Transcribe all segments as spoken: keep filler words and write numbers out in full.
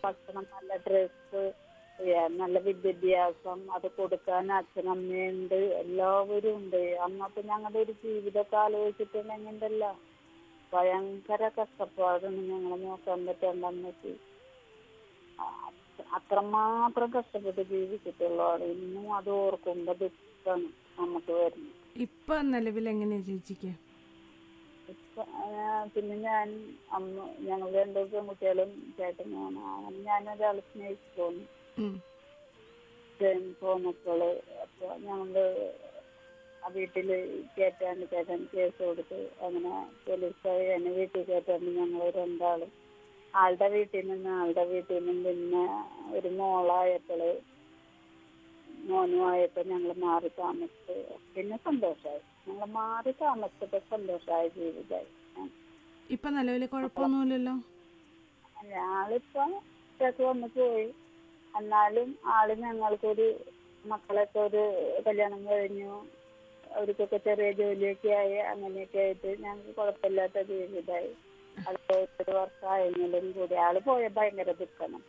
ഭക്ഷണം, നല്ല ഡ്രസ്സ്, നല്ല വിദ്യാഭ്യാസം അത് കൊടുക്കാൻ അച്ഛനമ്മയുണ്ട്, എല്ലാവരും ഉണ്ട്. അന്നത്തെ ഞങ്ങളുടെ ഒരു ജീവിതമൊക്കെ ആലോചിച്ചിട്ടുണ്ടെങ്കിലല്ല ഭയങ്കര കഷ്ടപ്പാടാണ് ഞങ്ങളെ നോക്കാൻ പറ്റണ്ടെന്നിട്ട്. അത്രമാത്രം കഷ്ടപ്പെട്ട് ജീവിച്ചിട്ടുള്ളതാണ്. ഇന്നും അത് ഓർക്കുമ്പോ ദുഃഖമാണ് നമുക്ക് വരുന്നത്. ഇപ്പൊ നിലവിൽ എങ്ങനെയാ ചേച്ചിക്ക്? ഇപ്പൊ പിന്നെ ഞാൻ അമ്മ ഞങ്ങൾ രണ്ടു പെൺകുട്ടികളും ചേട്ടനാണ്. അങ്ങനെ ഞാനൊരാൾ സ്നേഹിച്ചു പോന്നു പോന്നപ്പോള്. അപ്പൊ ഞങ്ങള് ആ വീട്ടില് കയറ്റാണ്ട് ചേട്ടൻ കേസ് കൊടുത്ത് അങ്ങനെ പോലീസ് എന്നെ വീട്ടിൽ കയറ്റാണ്ട് ഞങ്ങൾ രണ്ടാളും ആളുടെ വീട്ടിൽ നിന്ന് ആളുടെ വീട്ടിൽ നിന്നും പിന്നെ ഒരു മോളായപ്പോള് മോനുമായപ്പോ ഞങ്ങൾ മാറി താമസിച്ച് പിന്നെ സന്തോഷമായി. ഞങ്ങൾ മാറി താമസിച്ചപ്പോ സന്തോഷമായ ജീവിതമായി. ഇപ്പൊ നിലവിൽ കുഴപ്പമൊന്നുമില്ലല്ലോ? ആളിപ്പോ ചേക്ക് വന്ന് പോയി. എന്നാലും ആള് ഞങ്ങൾക്കൊരു മക്കളൊക്കെ ഒരു കല്യാണം കഴിഞ്ഞു, അവർക്കൊക്കെ ചെറിയ ജോലിയൊക്കെ ആയി. അങ്ങനെയൊക്കെ ആയിട്ട് ഞങ്ങൾക്ക് കുഴപ്പമില്ലാത്ത ജീവിതമായി. അത് ഒരു വർഷമായെങ്കിലും കൂടി ആള് പോയ ഭയങ്കര ദുഃഖമാണ്.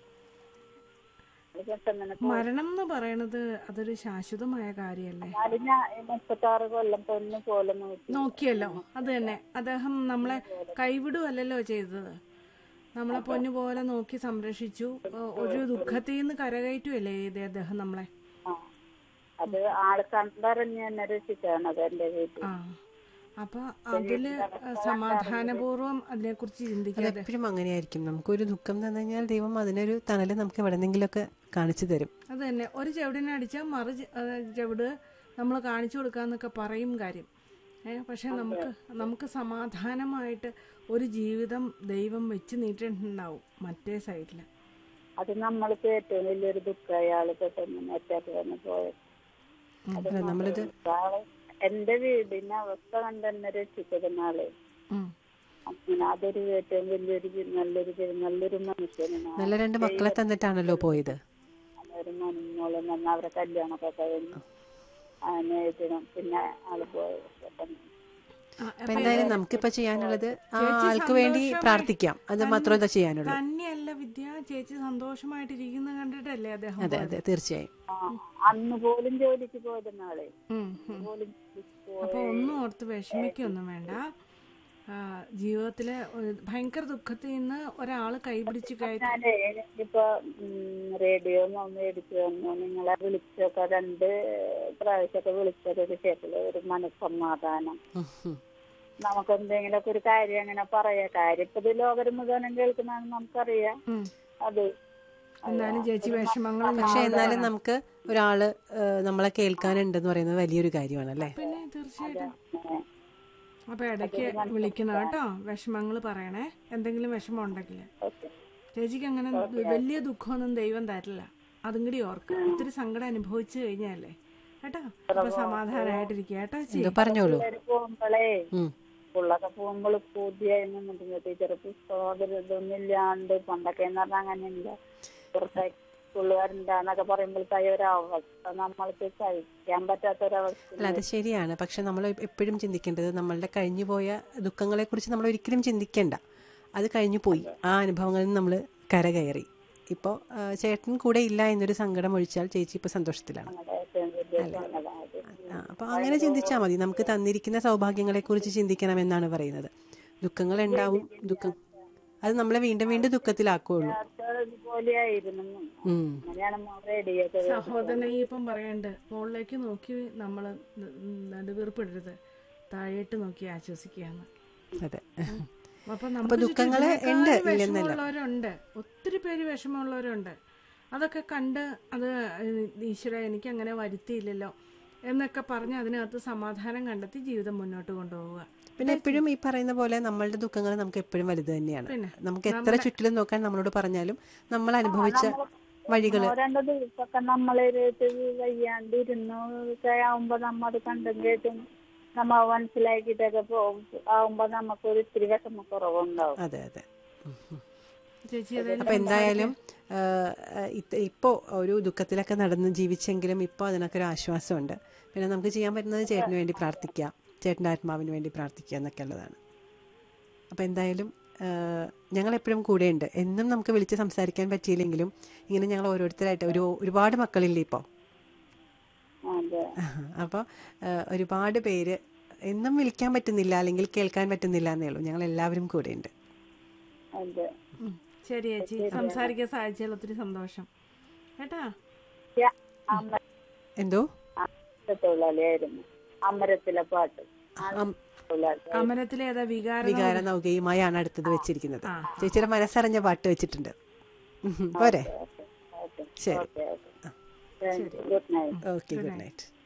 മരണം എന്ന് പറയണത് അതൊരു ശാശ്വതമായ കാര്യല്ലേ? മുപ്പത്തി ആറ് കൊല്ലം പൊന്നു പോലെ നോക്കിയല്ലോ. അത് തന്നെ, അദ്ദേഹം നമ്മളെ കൈവിടുവല്ലോ ചെയ്തത്. നമ്മളെ പൊന്നു പോലെ നോക്കി സംരക്ഷിച്ചു. ഒരു ദുഃഖത്തിൽ നിന്ന് കരകയറ്റുമല്ലേ ചെയ്തേ അദ്ദേഹം നമ്മളെ. അത് ആള് കണ്ടറിഞ്ഞ് തന്നെ രക്ഷിച്ചാണത് എന്റെ വീട്ടിൽ. അപ്പൊ അതില് സമാധാനപൂർവ്വം അതിനെ കുറിച്ച് ചിന്തിക്കാതെ എപ്പോഴും അങ്ങനെയായിരിക്കും. നമുക്കൊരു ദുഃഖം തന്നു കഴിഞ്ഞാൽ ദൈവം അതിനൊരു തണല് നമുക്ക് എവിടെന്നെങ്കിലൊക്കെ കാണിച്ചു തരും. അത് തന്നെ, ഒരു ചെവിടിനെ അടിച്ചാൽ മറു ചെവിട് നമ്മൾ കാണിച്ചു കൊടുക്കാന്നൊക്കെ പറയും കാര്യം. ഏഹ് പക്ഷെ നമുക്ക് നമുക്ക് സമാധാനമായിട്ട് ഒരു ജീവിതം ദൈവം വെച്ച് നീട്ടിട്ടുണ്ടാവും മറ്റേ സൈഡില്. അത് നമ്മൾക്ക് ഏറ്റവും വലിയൊരു ദുഃഖം അയാള് പെട്ടെന്ന് മറ്റേ വന്ന് പോയത്. നമ്മളിത് എന്റെ വീടിന്റെ അവസ്ഥ കണ്ട് തന്നെ രക്ഷിച്ചത് നാളെ. അങ്ങനെ അതൊരു ഏറ്റവും വലിയൊരു നല്ലൊരു നല്ലൊരു മനുഷ്യനാണ്. നല്ല രണ്ട് മക്കളെ തന്നിട്ടാണല്ലോ പോയത്. ഒരു മോള് നിന്ന് അവരെ കല്യാണമൊക്കെ കഴിഞ്ഞു അങ്ങനെ പിന്നെ ആള് പോയത് പെട്ടെന്ന്. എന്തായാലും നമുക്കിപ്പോ ചെയ്യാനുള്ളത് ആ ആൾക്ക് വേണ്ടി പ്രാർത്ഥിക്കാം. അത് മാത്രം എന്താ ചെയ്യാനുള്ളൂ. തന്നെയല്ല വിദ്യ, ചേച്ചി സന്തോഷമായിട്ടിരിക്കുന്ന കണ്ടിട്ടല്ലേ അദ്ദേഹം. അതെ അതെ തീർച്ചയായും. അന്ന് പോലും ജോലിക്ക് പോയത് നാളെ. അപ്പൊ ഒന്നും ഓർത്ത് വിഷമിക്കൊന്നും വേണ്ട. ജീവിതത്തിലെ ഭയങ്കര ദുഃഖത്തിൽ നിന്ന് ഒരാള് കൈപിടിച്ച് കയറ്റി. ഇപ്പൊ റേഡിയോ മേടിച്ചു തന്നു, നിങ്ങളെ വിളിച്ചൊക്കെ രണ്ട് പ്രാവശ്യമൊക്കെ വിളിച്ചതൊരു ശേഷം ഒരു മനസ്സമാധാനം. നമുക്ക് എന്തെങ്കിലുമൊക്കെ ഒരു കാര്യം അങ്ങനെ പറയാ. കാര്യം ഇപ്പൊ ഇത് ലോകം മുഴുവനും കേൾക്കുന്നതാണ് നമുക്കറിയാം. അത് എന്നാലും ചേച്ചി വിഷമങ്ങൾ. പക്ഷെ എന്നാലും നമുക്ക് ഒരാള് നമ്മളെ കേൾക്കാനുണ്ടെന്ന് പറയുന്നത് വലിയൊരു കാര്യമാണ് അല്ലേ? പിന്നെ തീർച്ചയായിട്ടും. അപ്പൊ ഇടയ്ക്ക് വിളിക്കണം കേട്ടോ, വിഷമങ്ങൾ പറയണേ. എന്തെങ്കിലും വിഷമം ഉണ്ടെങ്കിൽ ചേച്ചിക്ക് അങ്ങനെ വലിയ ദുഃഖമൊന്നും ദൈവം തരില്ല. അതും കൂടി ഓർക്കുക. ഒത്തിരി സങ്കടം അനുഭവിച്ചു കഴിഞ്ഞാലേ കേട്ടോ. അപ്പൊ സമാധാനമായിട്ടിരിക്കുക കേട്ടോ ചേച്ചി. പറഞ്ഞോളൂ. പോകുമ്പോളേ സ്കൂളിലൊക്കെ പോകുമ്പോൾ പൂതിയായി നിന്നിട്ടുണ്ട് ടീച്ചർ. പുസ്തകം ഇതൊന്നും ഇല്ലാണ്ട് പണ്ടൊക്കെ എന്ന് പറഞ്ഞാൽ അങ്ങനെയില്ല. പുറത്തേക്ക് സ്കൂളുകാരുണ്ടാന്നൊക്കെ പറയുമ്പോഴത്തെ ഒരവസ്ഥ നമ്മൾക്ക് സഹിക്കാൻ പറ്റാത്തൊരവസ്ഥ. അല്ല അത് ശരിയാണ്. പക്ഷെ നമ്മൾ എപ്പോഴും ചിന്തിക്കേണ്ടത് നമ്മളുടെ കഴിഞ്ഞു പോയ ദുഃഖങ്ങളെ കുറിച്ച് നമ്മൾ ഒരിക്കലും ചിന്തിക്കേണ്ട. അത് കഴിഞ്ഞു പോയി. ആ അനുഭവങ്ങളിൽ നമ്മൾ കരകയറി. ഇപ്പോൾ ചേട്ടൻ കൂടെ ഇല്ല എന്നൊരു സങ്കടം ഒഴിച്ചാൽ ചേച്ചി ഇപ്പൊ സന്തോഷത്തിലാണ്. അപ്പൊ അങ്ങനെ ചിന്തിച്ചാൽ മതി. നമുക്ക് തന്നിരിക്കുന്ന സൗഭാഗ്യങ്ങളെ കുറിച്ച് ചിന്തിക്കണം എന്നാണ് പറയുന്നത്. ദുഃഖങ്ങൾ ഉണ്ടാവും. ദുഃഖം അത് നമ്മളെ വീണ്ടും വീണ്ടും ദുഃഖത്തിലാക്കുള്ളൂ. സഹോദരനെ ഇപ്പം പറയണ്ട്, മുകളിലേക്ക് നോക്കി നമ്മള് നടുവീർപ്പിടരുത്, താഴേട്ട് നോക്കി ആശ്വസിക്കുകയാണ്. അതെ. അപ്പൊ നമുക്ക് വിഷമമുള്ളവരുണ്ട്, ഒത്തിരി പേര് വിഷമമുള്ളവരുണ്ട്. അതൊക്കെ കണ്ട് അത് ഈശ്വര എനിക്ക് അങ്ങനെ വരുത്തിയില്ലല്ലോ എന്നൊക്കെ പറഞ്ഞ് അതിനകത്ത് സമാധാനം കണ്ടെത്തി ജീവിതം മുന്നോട്ട് കൊണ്ടുപോവുക. പിന്നെ എപ്പോഴും ഈ പറയുന്ന പോലെ നമ്മളുടെ ദുഃഖങ്ങൾ നമുക്ക് എപ്പോഴും വലുത് തന്നെയാണ്. നമുക്ക് എത്ര ചുറ്റിലും നോക്കാൻ നമ്മളോട് പറഞ്ഞാലും നമ്മൾ അനുഭവിച്ച വഴികള് രണ്ടു ദിവസമൊക്കെ നമ്മളെ വയ്യാണ്ടിരുന്നു ആവുമ്പോ നമ്മ അത് കണ്ടും കേട്ടും നമ്മ മനസ്സിലാക്കിയിട്ടൊക്കെ പോകും ആവുമ്പോ നമുക്കൊരു ഇത്തിരി വിഷമ കുറവുണ്ടാവും. അതെ അതെ. അപ്പൊ എന്തായാലും ഇപ്പോ ഒരു ദുഃഖത്തിലൊക്കെ നടന്ന് ജീവിച്ചെങ്കിലും ഇപ്പോൾ അതിനൊക്കെ ഒരു ആശ്വാസമുണ്ട്. പിന്നെ നമുക്ക് ചെയ്യാൻ പറ്റുന്നത് ചേട്ടന് വേണ്ടി പ്രാർത്ഥിക്കാം, ചേട്ടൻ്റെ ആത്മാവിന് വേണ്ടി പ്രാർത്ഥിക്കുക എന്നൊക്കെ ഉള്ളതാണ്. അപ്പൊ എന്തായാലും ഞങ്ങൾ എപ്പോഴും കൂടെയുണ്ട്. എന്നും നമുക്ക് വിളിച്ച് സംസാരിക്കാൻ പറ്റിയില്ലെങ്കിലും ഇങ്ങനെ ഞങ്ങൾ ഓരോരുത്തരായിട്ട് ഒരു ഒരുപാട് മക്കളില്ലേ ഇപ്പോൾ. അതെ അപ്പോൾ ഒരുപാട് പേര് എന്നും വിളിക്കാൻ പറ്റുന്നില്ല അല്ലെങ്കിൽ കേൾക്കാൻ പറ്റുന്നില്ല എന്നേ ഉള്ളൂ. ഞങ്ങൾ എല്ലാവരും കൂടെയുണ്ട്. അതെ ഉം. ശരി ചേച്ചി, സംസാരിക്കാൻ സാധിച്ചതിൽ ഒത്തിരി സന്തോഷം കേട്ടാ. ഞാൻ അമ- എന്തോ തൊഴിലാളിയായിരുന്നു. അമരത്തിലെ പാട്ട് അം- തൊഴിലാളി. അമരത്തിലെ ഏതാ വികാരം? വികാര നൗകയുമായാണ് അടുത്തത് വെച്ചിരിക്കുന്നത്. ചേച്ചിയുടെ മനസ്സറിഞ്ഞ പാട്ട് വെച്ചിട്ടുണ്ട്. ഉം, പോരെ? ഓക്കെ ശരി. Okay okay good night. Okay, good night.